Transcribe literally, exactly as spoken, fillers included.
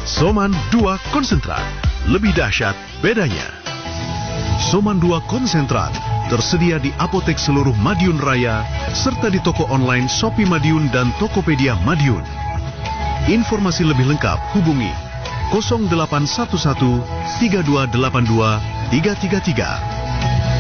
Soman dua Konsentrat, lebih dahsyat bedanya. Soman dua Konsentrat tersedia di apotek seluruh Madiun Raya serta di toko online Shopee Madiun dan Tokopedia Madiun. Informasi lebih lengkap hubungi nol delapan satu satu tiga dua delapan dua tiga tiga tiga.